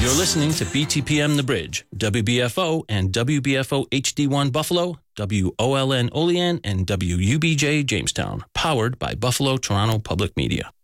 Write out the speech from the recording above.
You're listening to BTPM The Bridge, WBFO and WBFO HD1 Buffalo, WOLN Olean, and WUBJ Jamestown, powered by Buffalo Toronto Public Media.